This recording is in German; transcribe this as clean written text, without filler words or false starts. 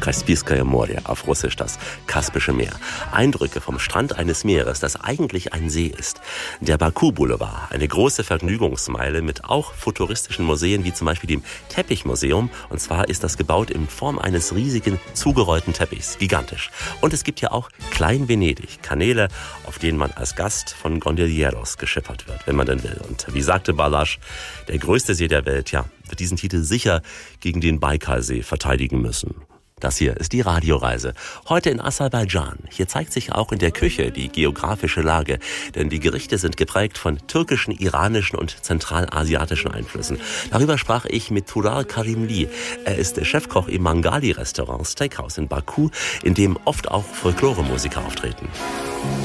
Kaspijskaje Morje, auf Russisch das Kaspische Meer. Eindrücke vom Strand eines Meeres, das eigentlich ein See ist. Der Baku-Boulevard, eine große Vergnügungsmeile mit auch futuristischen Museen, wie zum Beispiel dem Teppichmuseum. Und zwar ist das gebaut in Form eines riesigen, zugerollten Teppichs. Gigantisch. Und es gibt ja auch Klein-Venedig, Kanäle, auf denen man als Gast von Gondolieros geschippert wird, wenn man denn will. Und wie sagte Balázs, der größte See der Welt, ja, wird diesen Titel sicher gegen den Baikalsee verteidigen müssen. Das hier ist die Radioreise. Heute in Aserbaidschan. Hier zeigt sich auch in der Küche die geografische Lage. Denn die Gerichte sind geprägt von türkischen, iranischen und zentralasiatischen Einflüssen. Darüber sprach ich mit Tural Karimli. Er ist der Chefkoch im Mangali-Restaurant Steakhouse in Baku, in dem oft auch Folklore-Musiker auftreten.